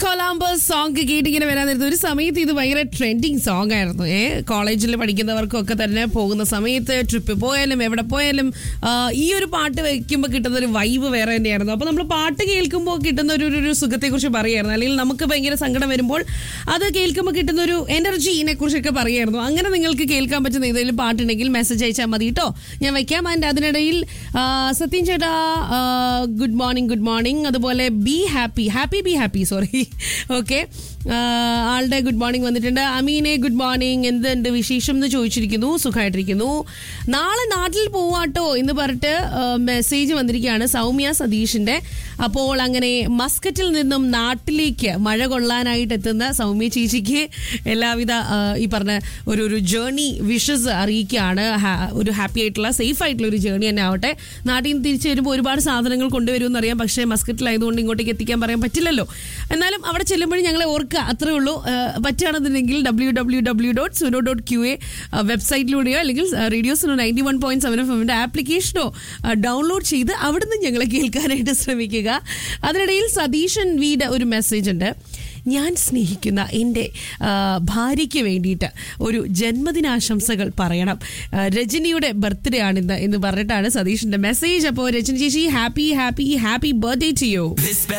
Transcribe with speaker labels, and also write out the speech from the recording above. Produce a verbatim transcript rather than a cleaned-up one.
Speaker 1: Columbus song കേട്ടിങ്ങനെ വരാൻ നേരത്തെ ഒരു സമയത്ത് ഇത് ഭയങ്കര ട്രെൻഡിങ് സോങ് ആയിരുന്നു. ഏ കോളേജിൽ പഠിക്കുന്നവർക്കൊക്കെ തന്നെ പോകുന്ന സമയത്ത് ട്രിപ്പ് പോയാലും എവിടെ പോയാലും ഈ ഒരു പാട്ട് വെക്കുമ്പോൾ കിട്ടുന്ന ഒരു വൈബ് വേറെ തന്നെയായിരുന്നു. അപ്പോൾ നമ്മൾ പാട്ട് കേൾക്കുമ്പോൾ കിട്ടുന്ന ഒരു ഒരു സുഖത്തെക്കുറിച്ച് പറയുമായിരുന്നു, അല്ലെങ്കിൽ നമുക്ക് ഭയങ്കര സങ്കടം വരുമ്പോൾ അത് കേൾക്കുമ്പോൾ കിട്ടുന്ന ഒരു എനർജീനെ കുറിച്ചൊക്കെ പറയുമായിരുന്നു. അങ്ങനെ നിങ്ങൾക്ക് കേൾക്കാൻ പറ്റുന്ന ഏതെങ്കിലും പാട്ടുണ്ടെങ്കിൽ മെസ്സേജ് അയച്ചാൽ മതി കേട്ടോ, ഞാൻ വെക്കാം. ആൻഡ് അതിനിടയിൽ സത്യം ചേട്ടാ ഗുഡ് മോർണിംഗ് ഗുഡ് മോർണിംഗ് അതുപോലെ be happy happy be happy sorry okay ആളുടെ ഗുഡ് മോർണിംഗ് വന്നിട്ടുണ്ട്. അമീനെ ഗുഡ് മോർണിംഗ്, എന്തുണ്ട് വിശേഷം എന്ന് ചോദിച്ചിരിക്കുന്നു. സുഖമായിട്ടിരിക്കുന്നു. നാളെ നാട്ടിൽ പോവാട്ടോ എന്ന് പറഞ്ഞിട്ട് മെസ്സേജ് വന്നിരിക്കുകയാണ് സൗമ്യ സതീഷിന്റെ. അപ്പോൾ അങ്ങനെ മസ്കറ്റിൽ നിന്നും നാട്ടിലേക്ക് മഴ കൊള്ളാനായിട്ട് എത്തുന്ന സൗമ്യ ചേച്ചിക്ക് എല്ലാവിധ ഈ പറഞ്ഞ ഒരു ഒരു ജേർണി വിഷസ് അറിയിക്കുകയാണ്. ഒരു ഹാപ്പി ആയിട്ടുള്ള സേഫ് ആയിട്ടുള്ള ഒരു ജേർണി തന്നെ ആവട്ടെ. നാട്ടിൽ നിന്ന് തിരിച്ചു വരുമ്പോൾ ഒരുപാട് സാധനങ്ങൾ കൊണ്ടുവരുമെന്ന് അറിയാം, പക്ഷേ മസ്കറ്റിലായതുകൊണ്ട് ഇങ്ങോട്ടേക്ക് എത്തിക്കാൻ പറയാൻ പറ്റില്ലല്ലോ. എന്നാലും അവിടെ ചെല്ലുമ്പോഴും ഞങ്ങളെ ഓർക്കുക, അത്രേ ഉള്ളൂ. പറ്റുകയാണെന്നുണ്ടെങ്കിൽ W W W dot Suno dot Q A വെബ്സൈറ്റിലൂടെയോ അല്ലെങ്കിൽ radio Suno ninety one point seven F എമ്മിന്റെ ആപ്ലിക്കേഷനോ ഡൗൺലോഡ് ചെയ്ത് അവിടുന്ന് ഞങ്ങളെ കേൾക്കാനായിട്ട് ശ്രമിക്കുക. അതിനിടയിൽ സതീശൻ വീട് ഒരു മെസ്സേജ് ഉണ്ട്. ഞാൻ സ്നേഹിക്കുന്ന എൻ്റെ ഭാര്യയ്ക്ക് വേണ്ടിയിട്ട് ഒരു ജന്മദിനാശംസകൾ പറയണം, രജനിയുടെ ബർത്ത്ഡേ ആണിന്ന് എന്ന് പറഞ്ഞിട്ടാണ് സതീഷിന്റെ മെസ്സേജ്. അപ്പോൾ രജനി ചേച്ചി happy happy happy birthday to you.